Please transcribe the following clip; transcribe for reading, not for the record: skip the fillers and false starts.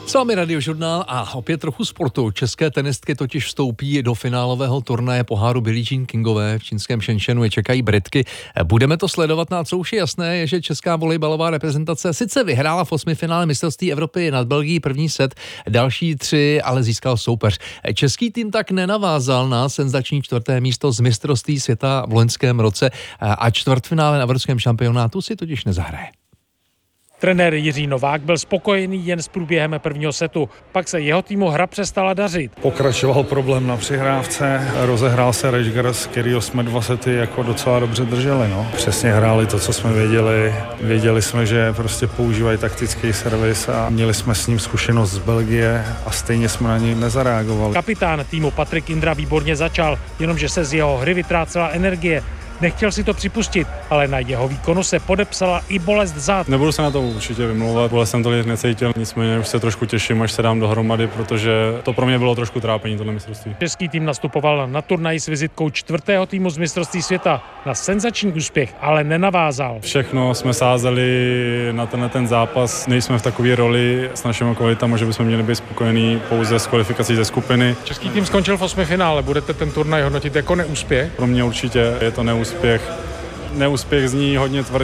S vámi Radiožurnál a opět trochu sportu. České tenistky totiž vstoupí do finálového turnaje poháru Billie Jean Kingové v čínském Shenzhenu. Je čekají Britky. Budeme to sledovat, na co už je jasné, je, že česká volejbalová reprezentace sice vyhrála v osmifinále mistrovství Evropy nad Belgií první set, další 3 ale získal soupeř. Český tým tak nenavázal na senzační 4. místo z mistrovství světa v loňském roce a čtvrtfinále na evropském šampionátu si totiž nezahraje. Trenér Jiří Novák byl spokojený jen s průběhem prvního setu, pak se jeho týmu hra přestala dařit. Pokračoval problém na přihrávce, rozehrál se Rejgers, kterýho jsme 2 sety jako docela dobře drželi. Přesně hráli to, co jsme věděli. Věděli jsme, že prostě používají taktický servis a měli jsme s ním zkušenost z Belgie a stejně jsme na něj nezareagovali. Kapitán týmu Patrik Indra výborně začal, jenomže se z jeho hry vytrácela energie. Nechtěl si to připustit, ale na jeho výkonu se podepsala i bolest zad. Nebudu se na to určitě vymlouvat, bolest jsem tolik necítil, nicméně už se trošku těším, až se dám dohromady, protože to pro mě bylo trošku trápení, tohle mistrovství. Český tým nastupoval na turnaji s vizitkou 4. týmu z mistrovství světa. Na senzační úspěch ale nenavázal. Všechno jsme sázeli na ten zápas, nejsme v takové roli s našimi kvalitami, že bychom měli být spokojení pouze s kvalifikací ze skupiny. Český tým skončil v osmifinále, budete ten turnaj hodnotit jako neúspěch? Pro mě určitě je to neúspěch. Neúspěch zní hodně tvrdě.